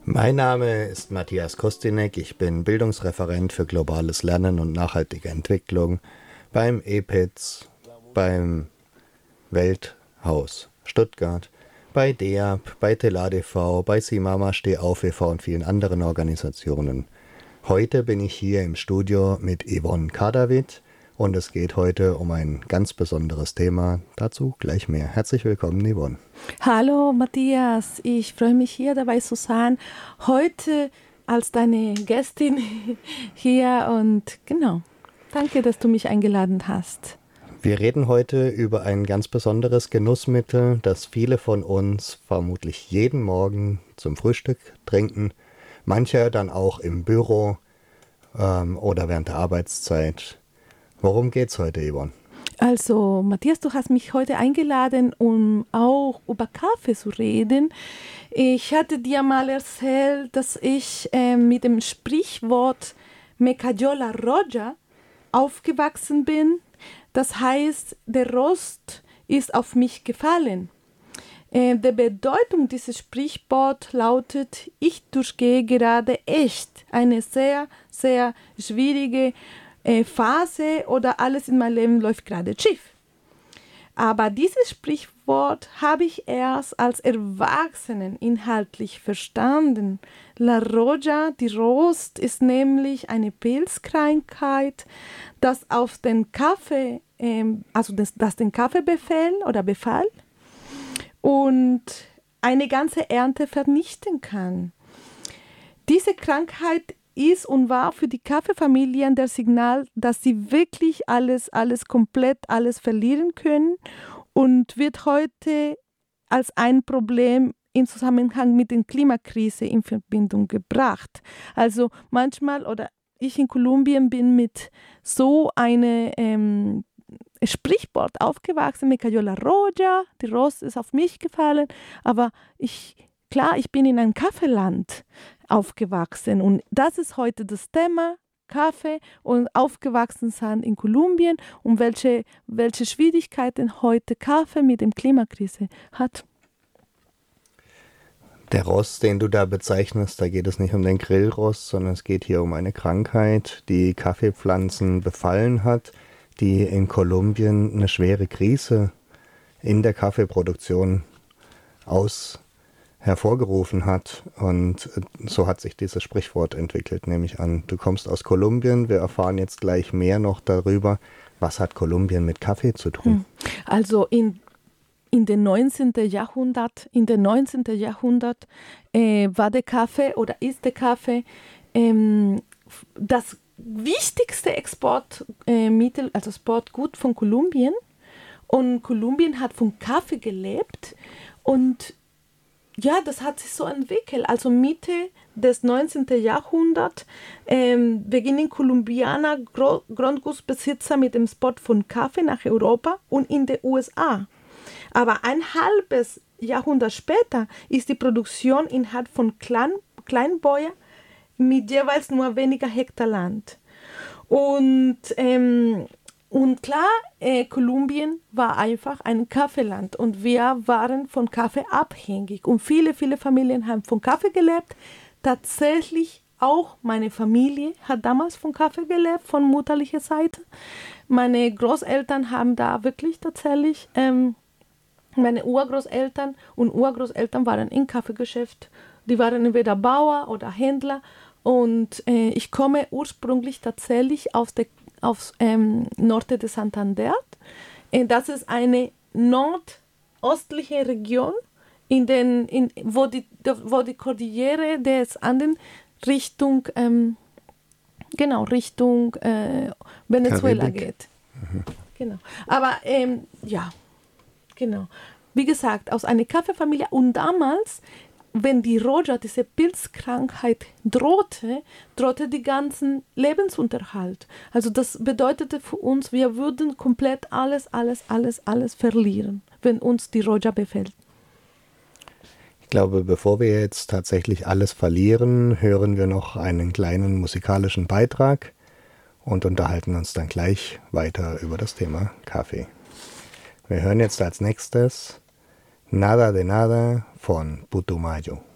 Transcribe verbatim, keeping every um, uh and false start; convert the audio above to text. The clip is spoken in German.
Mein Name ist Matthias Kostinek, ich bin Bildungsreferent für globales Lernen und nachhaltige Entwicklung beim E P I D S, beim Welthaus Stuttgart, bei D E A B, bei Telar e V, bei Simama Steh auf e V und vielen anderen Organisationen. Heute bin ich hier im Studio mit Yvonne Kadavid und es geht heute um ein ganz besonderes Thema. Dazu gleich mehr. Herzlich willkommen, Yvonne. Hallo Matthias, ich freue mich hier dabei zu sein. Heute als deine Gästin hier und genau, danke, dass du mich eingeladen hast. Wir reden heute über ein ganz besonderes Genussmittel, das viele von uns vermutlich jeden Morgen zum Frühstück trinken. Manche dann auch im Büro ähm, oder während der Arbeitszeit. Worum geht's heute, Yvonne? Also Matthias, du hast mich heute eingeladen, um auch über Kaffee zu reden. Ich hatte dir mal erzählt, dass ich äh, mit dem Sprichwort Me cayó la roya aufgewachsen bin. Das heißt, der Rost ist auf mich gefallen. Äh, die Bedeutung dieses Sprichworts lautet, ich durchgehe gerade echt eine sehr, sehr schwierige äh, Phase oder alles in meinem Leben läuft gerade schief. Aber dieses Sprichwort habe ich erst als Erwachsenen inhaltlich verstanden. La Roya, die Rost, ist nämlich eine Pilzkrankheit, das auf den Kaffee, ähm, also das, das den Kaffee befällt oder befahl und eine ganze Ernte vernichten kann. Diese Krankheit ist und war für die Kaffeefamilien der Signal, dass sie wirklich alles, alles komplett alles verlieren können und wird heute als ein Problem im Zusammenhang mit der Klimakrise in Verbindung gebracht. Also manchmal, oder ich in Kolumbien bin mit so einem ähm, Sprichwort aufgewachsen, Me cayó la roya, die Rost ist auf mich gefallen, aber ich, klar, ich bin in einem Kaffeeland aufgewachsen und das ist heute das Thema, Kaffee und aufgewachsen sein in Kolumbien und welche, welche Schwierigkeiten heute Kaffee mit der Klimakrise hat. Der Rost, den du da bezeichnest, da geht es nicht um den Grillrost, sondern es geht hier um eine Krankheit, die Kaffeepflanzen befallen hat, die in Kolumbien eine schwere Krise in der Kaffeeproduktion aus hervorgerufen hat. Und so hat sich dieses Sprichwort entwickelt, nehme ich an. Du kommst aus Kolumbien, wir erfahren jetzt gleich mehr noch darüber, was hat Kolumbien mit Kaffee zu tun? Also in In den neunzehnten. Jahrhundert, in den neunzehnten. Jahrhundert äh, war der Kaffee oder ist der Kaffee ähm, das wichtigste Exportmittel, äh, also Exportgut von Kolumbien. Und Kolumbien hat von Kaffee gelebt und ja, das hat sich so entwickelt. Also Mitte des neunzehnten. Jahrhunderts ähm, beginnen Kolumbianer Gro- Grundgutsbesitzer mit dem Export von Kaffee nach Europa und in die U S A. Aber ein halbes Jahrhundert später ist die Produktion innerhalb von Klein, Kleinbäuer mit jeweils nur weniger Hektar Land. Und, ähm, und klar, äh, Kolumbien war einfach ein Kaffeeland und wir waren von Kaffee abhängig. Und viele, viele Familien haben von Kaffee gelebt. Tatsächlich auch meine Familie hat damals von Kaffee gelebt, von mutterlicher Seite. Meine Großeltern haben da wirklich tatsächlich... Ähm, Meine Urgroßeltern und Urgroßeltern waren im Kaffeegeschäft. Die waren entweder Bauer oder Händler. Und äh, ich komme ursprünglich tatsächlich aus der aus, ähm, Norte de Santander. Äh, das ist eine nordostliche Region, in den, in, wo, die, wo die Kordillere des Anden Richtung, ähm, genau, Richtung äh, Venezuela Karibik. geht. Mhm. Genau. Aber ähm, ja. Genau. Wie gesagt, aus einer Kaffeefamilie. Und damals, wenn die Roja, diese Pilzkrankheit drohte, drohte die ganzen Lebensunterhalt. Also das bedeutete für uns, wir würden komplett alles, alles, alles, alles verlieren, wenn uns die Roja befällt. Ich glaube, bevor wir jetzt tatsächlich alles verlieren, hören wir noch einen kleinen musikalischen Beitrag und unterhalten uns dann gleich weiter über das Thema Kaffee. Wir hören jetzt als nächstes Nada de Nada von Putumayo.